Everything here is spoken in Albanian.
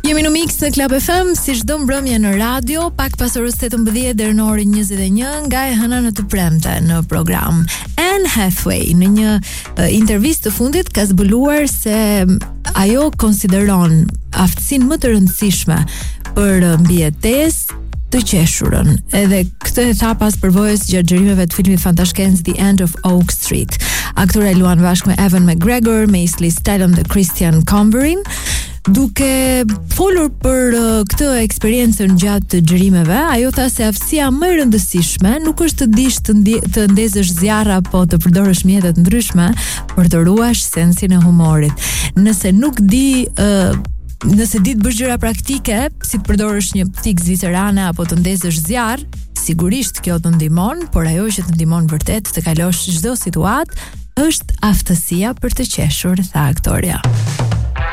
Jemi në Mix në Club FM, si çdo mbrëmje në radio, pak pas orës 18 deri në orën 21 nga e hëna në të premte në program. Anne Hathaway në një intervistë të fundit ka zbuluar se ajo konsideron aftësinë më të rëndësishme për mbijetesë të qeshurën. Edhe këtë e tha pas përvojës gjatë xhirimeve të filmit fantashkenc The End of Oak Street. Aktora e luan bashkë me Evan McGregor, me Aislinn Stallone dhe Christian Converin. Duke folur për këtë eksperiencën gjatë xhirimeve, ajo tha se aftësia më e rëndësishme nuk është të dish të ndezësh zjarr apo të përdorësh mjete të ndryshme për të ruash sensin e humorit. Nëse di të bësh gjëra praktike, si të përdorësh një ptik zvicerane apo të ndezësh zjarr, sigurisht kjo të ndihmon, por ajo që të ndihmon vërtet të kalosh çdo situatë është aftësia për të qeshur, tha aktoria.